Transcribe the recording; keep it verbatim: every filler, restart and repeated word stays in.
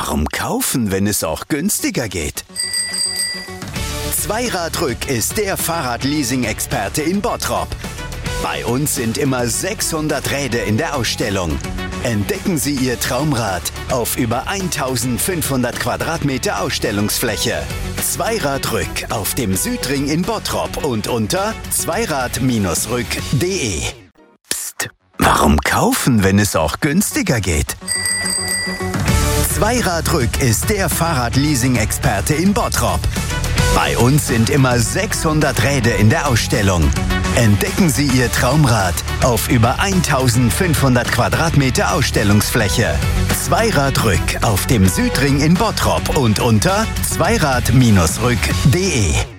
warum kaufen, wenn es auch günstiger geht? Zweiradrück ist der Fahrradleasing-Experte in Bottrop. Bei uns sind immer sechshundert Räder in der Ausstellung. Entdecken Sie Ihr Traumrad auf über eintausendfünfhundert Quadratmeter Ausstellungsfläche. Zweiradrück auf dem Südring in Bottrop und unter zweirad Bindestrich rück punkt de. Psst, warum kaufen, wenn es auch günstiger geht? Zweiradrück ist der Fahrradleasing-Experte in Bottrop. Bei uns sind immer sechshundert Räder in der Ausstellung. Entdecken Sie Ihr Traumrad auf über eintausendfünfhundert Quadratmeter Ausstellungsfläche. Zweiradrück auf dem Südring in Bottrop und unter zweirad Bindestrich rück punkt de.